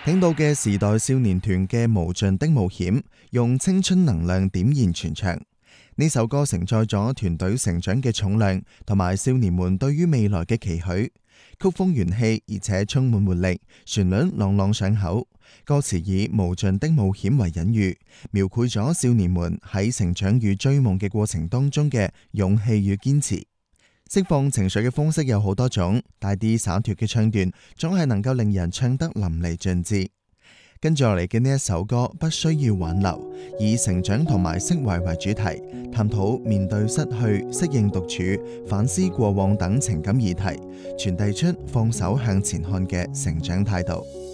聽到嘅時代少年團嘅無盡的冒險，用青春能量點燃全場。呢首歌承載咗團隊成長嘅重量，同埋少年們對於未來嘅期許。曲風元氣，而且充滿活力，旋律朗朗上口。歌詞以無盡的冒險為隱喻，描繪咗少年們喺成長與追夢嘅過程當中嘅勇氣與堅持。釋放情緒嘅方式有好多種，大啲灑脫嘅唱段總係能夠令人唱得淋漓盡致。跟住落嚟嘅呢一首歌不需要挽留，以成長同埋釋懷為主題，探討面對失去、適應獨處、反思過往等情感議題，傳遞出放手向前看嘅成長態度。